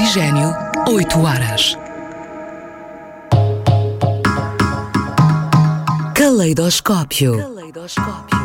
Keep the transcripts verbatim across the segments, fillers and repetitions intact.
Oxigênio, oito horas. Caleidoscópio. Caleidoscópio.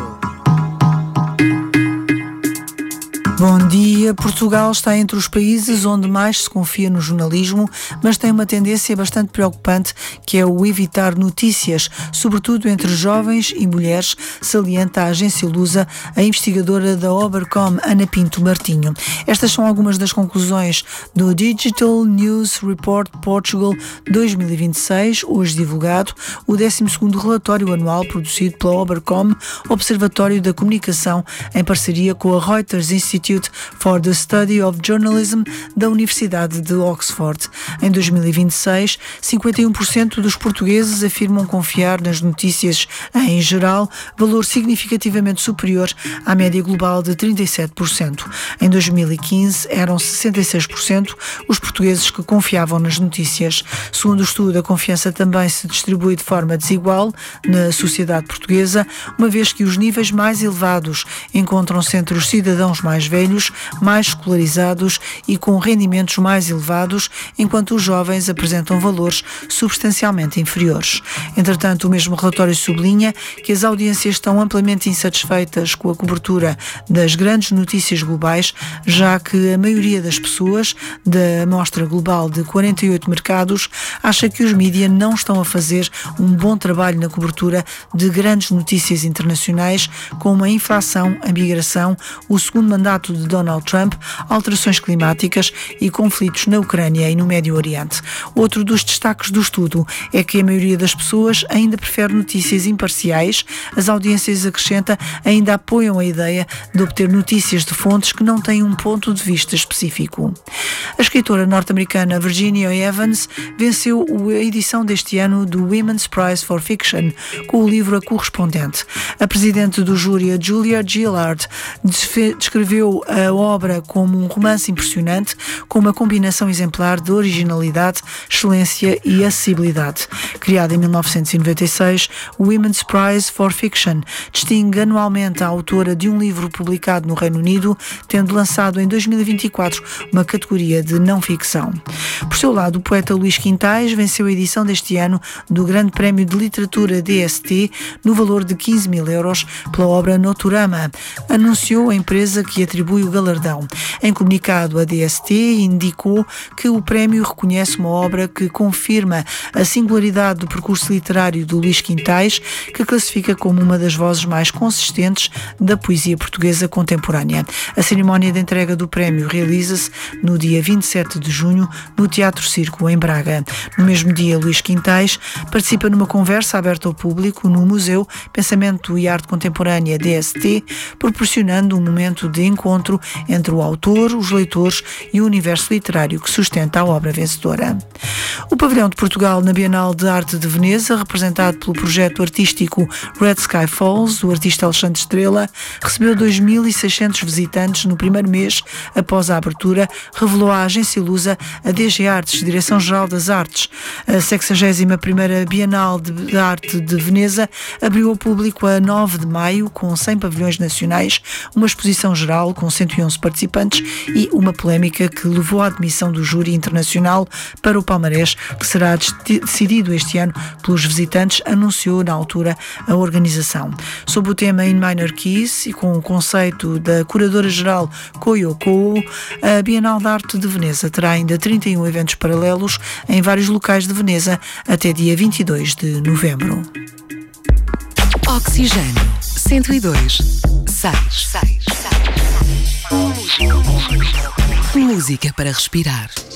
Bom dia. Portugal está entre os países onde mais se confia no jornalismo, mas tem uma tendência bastante preocupante, que é o evitar notícias, sobretudo entre jovens e mulheres, salienta a agência Lusa, a investigadora da Obercom, Ana Pinto Martinho. Estas são algumas das conclusões do Digital News Report Portugal dois mil e vinte e seis, hoje divulgado, o décimo segundo relatório anual produzido pela Obercom, Observatório da Comunicação, em parceria com a Reuters Institute for the Study of Journalism da Universidade de Oxford. Em dois mil e vinte e seis, cinquenta e um por cento dos portugueses afirmam confiar nas notícias em geral, valor significativamente superior à média global de trinta e sete por cento. Em dois mil e quinze, eram sessenta e seis por cento os portugueses que confiavam nas notícias. Segundo o estudo, a confiança também se distribui de forma desigual na sociedade portuguesa, uma vez que os níveis mais elevados encontram-se entre os cidadãos mais velhos, mais escolarizados e com rendimentos mais elevados, enquanto os jovens apresentam valores substancialmente inferiores. Entretanto, o mesmo relatório sublinha que as audiências estão amplamente insatisfeitas com a cobertura das grandes notícias globais, já que a maioria das pessoas, da amostra global de quarenta e oito mercados, acha que os mídias não estão a fazer um bom trabalho na cobertura de grandes notícias internacionais, como a inflação, a migração, o segundo mandato de Donald Trump, alterações climáticas e conflitos na Ucrânia e no Médio Oriente. Outro dos destaques do estudo é que a maioria das pessoas ainda prefere notícias imparciais. As audiências, acrescenta, ainda apoiam a ideia de obter notícias de fontes que não têm um ponto de vista específico. A escritora norte-americana Virginia Evans venceu a edição deste ano do Women's Prize for Fiction com o livro A Correspondente. A presidente do júri, a Julia Gillard, descreveu a obra como um romance impressionante, com uma combinação exemplar de originalidade, excelência e acessibilidade. Criada em mil novecentos e noventa e seis, o Women's Prize for Fiction distingue anualmente a autora de um livro publicado no Reino Unido, tendo lançado em dois mil e vinte e quatro uma categoria de não-ficção. Por seu lado, o poeta Luís Quintais venceu a edição deste ano do Grande Prémio de Literatura D S T no valor de quinze mil euros pela obra Noturama, anunciou a empresa que atribui o galardão. Em comunicado, a D S T indicou que o prémio reconhece uma obra que confirma a singularidade do percurso literário do Luís Quintais, que classifica como uma das vozes mais consistentes da poesia portuguesa contemporânea. A cerimónia de entrega do prémio realiza-se no dia vinte e sete de junho no Teatro Circo, em Braga. No mesmo dia, Luís Quintais participa numa conversa aberta ao público no Museu Pensamento e Arte Contemporânea D S T, proporcionando um momento de encontro entre o autor, os leitores e o universo literário que sustenta a obra vencedora. O pavilhão de Portugal na Bienal de Arte de Veneza, representado pelo projeto artístico Red Sky Falls, do artista Alexandre Estrela, recebeu dois mil e seiscentos visitantes no primeiro mês após a abertura, revelou à agência Lusa a D G Artes, Direção-Geral das Artes. A sexagésima primeira Bienal de Arte de Veneza abriu ao público a nove de maio, com cem pavilhões nacionais, uma exposição geral com cento e onze participantes e uma polémica que levou à admissão do júri internacional para o palmarés, que será decidido este ano pelos visitantes, anunciou na altura a organização. Sob o tema In Minor Keys e com o conceito da curadora-geral Koyoko, a Bienal de Arte de Veneza terá ainda trinta e um eventos paralelos em vários locais de Veneza até dia vinte e dois de novembro. Oxigênio cento e dois, seis. Música para respirar.